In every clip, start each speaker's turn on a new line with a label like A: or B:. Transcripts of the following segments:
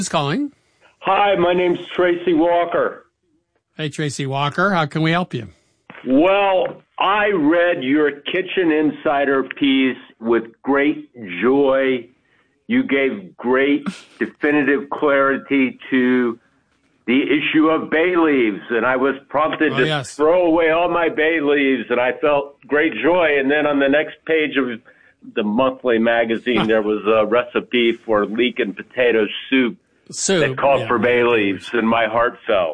A: Who's calling?
B: Hi, my name's Tracy Walker.
A: Hey, Tracy Walker. How can we help you?
B: Well, I read your Kitchen Insider piece with great joy. You gave great definitive clarity to the issue of bay leaves, and I was prompted to throw away all my bay leaves, and I felt great joy. And then on the next page of the monthly magazine, there was a recipe for leek and potato soup that called for bay leaves, and my heart fell.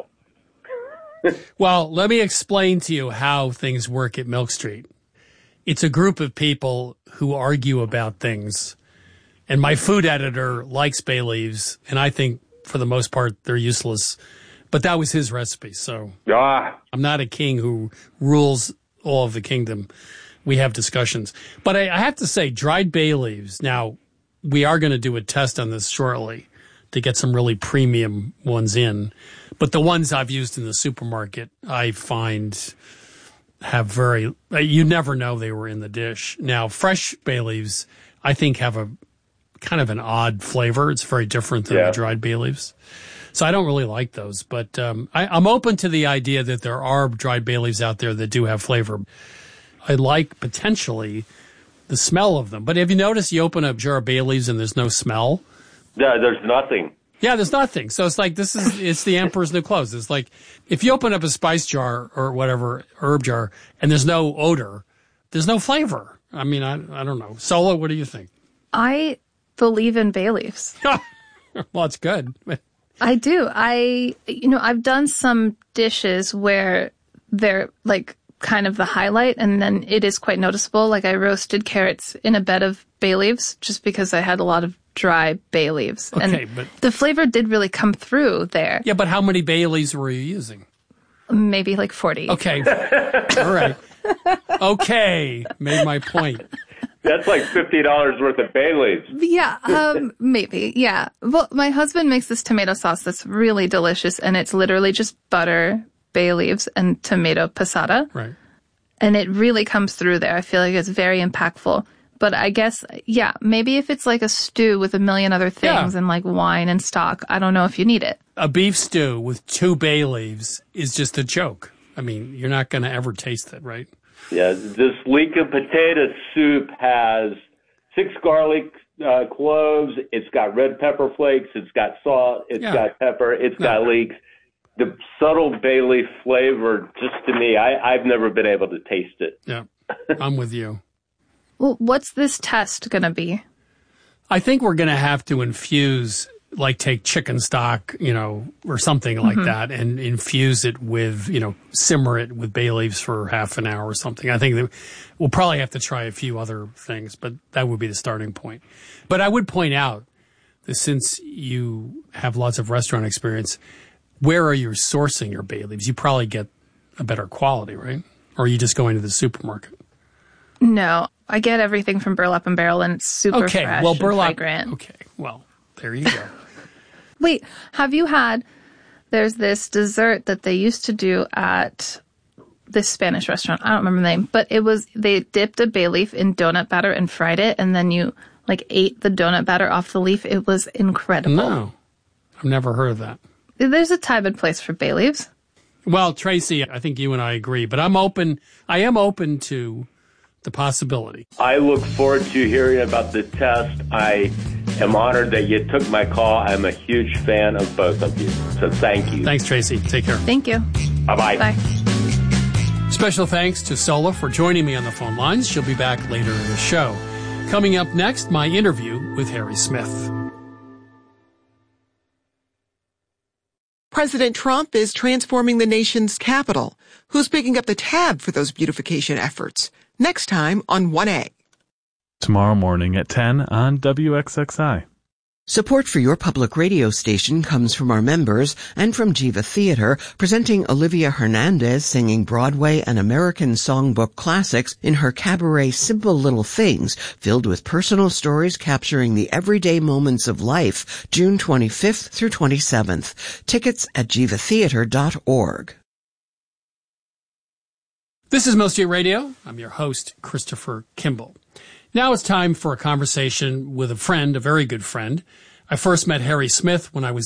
A: Well, let me explain to you how things work at Milk Street. It's a group of people who argue about things, and my food editor likes bay leaves, and I think for the most part they're useless. But that was his recipe, so I'm not a king who rules all of the kingdom. We have discussions. But I have to say, dried bay leaves, now we are going to do a test on this shortly to get some really premium ones in. But the ones I've used in the supermarket, I find have you never know they were in the dish. Now, fresh bay leaves, I think, have a kind of an odd flavor. It's very different than the dried bay leaves. So I don't really like those. But I'm open to the idea that there are dried bay leaves out there that do have flavor. I like potentially the smell of them. But have you noticed you open a jar of bay leaves and there's no smell?
B: Yeah, there's nothing.
A: Yeah, there's nothing. So it's like it's the emperor's new clothes. It's like if you open up a spice jar or whatever, herb jar, and there's no odor, there's no flavor. I mean, I don't know. Sola, what do you think?
C: I believe in bay leaves.
A: Well, it's good.
C: I do. I've done some dishes where they're like kind of the highlight, and then it is quite noticeable. Like I roasted carrots in a bed of bay leaves just because I had a lot of dry bay leaves.
A: Okay,
C: and
A: but
C: the flavor did really come through there.
A: Yeah, but how many bay leaves were you using?
C: Maybe like 40.
A: Okay. All right. Okay. Made my point.
B: That's like $50 worth of bay leaves.
C: Yeah, maybe. Yeah. Well, my husband makes this tomato sauce that's really delicious, and it's literally just butter, bay leaves, and tomato passata.
A: Right.
C: And it really comes through there. I feel like it's very impactful. But I guess, maybe if it's like a stew with a million other things and like wine and stock, I don't know if you need it.
A: A beef stew with 2 bay leaves is just a joke. I mean, you're not going to ever taste it, right?
B: Yeah, this leek and potato soup has 6 garlic cloves. It's got red pepper flakes. It's got salt. It's got pepper. It's got leeks. The subtle bay leaf flavor, just to me, I've never been able to taste it.
A: Yeah, I'm with you.
C: Well, what's this test going to be?
A: I think we're going to have to infuse, like take chicken stock, or something like that, and infuse it with, simmer it with bay leaves for half an hour or something. I think that we'll probably have to try a few other things, but that would be the starting point. But I would point out that since you have lots of restaurant experience, where are you sourcing your bay leaves? You probably get a better quality, right? Or are you just going to the supermarket?
C: No, I get everything from Burlap and Barrel, and it's super fresh and fragrant.
A: Okay, well, there you go.
C: Wait, have you had, there's this dessert that they used to do at this Spanish restaurant. I don't remember the name, but they dipped a bay leaf in donut batter and fried it, and then you ate the donut batter off the leaf. It was incredible.
A: No, I've never heard of that.
C: There's a time and place for bay leaves.
A: Well, Tracy, I think you and I agree, but I am open to the possibility.
B: I look forward to hearing about the test. I am honored that you took my call. I'm a huge fan of both of you. So thank you.
A: Thanks, Tracy. Take care.
C: Thank you.
B: Bye-bye.
C: Bye.
A: Special thanks to Sola for joining me on the phone lines. She'll be back later in the show. Coming up next, my interview with Harry Smith.
D: President Trump is transforming the nation's capital. Who's picking up the tab for those beautification efforts? Next time on 1A.
E: Tomorrow morning at 10 on WXXI.
F: Support for your public radio station comes from our members and from Jiva Theater, presenting Olivia Hernandez singing Broadway and American songbook classics in her cabaret Simple Little Things, filled with personal stories capturing the everyday moments of life, June 25th through 27th. Tickets at jivatheater.org.
A: This is Milk Street Radio. I'm your host, Christopher Kimball. Now it's time for a conversation with a friend, a very good friend. I first met Harry Smith when I was